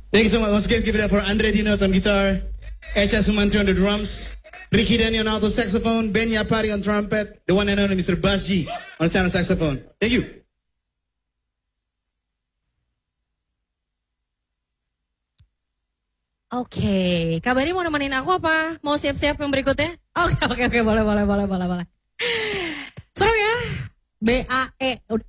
Thank you so much. Once again, give it up for Andre Dinot on guitar, Echa Sumantri on the drums, Ricky Denny on alto saxophone, Ben Yapari on trumpet, the one and only Mr. Bas G on tenor saxophone. Thank you. Oke, kabarnya mau nemenin aku apa? Mau siap-siap yang berikutnya? Oke, boleh. Seru ya? BAE,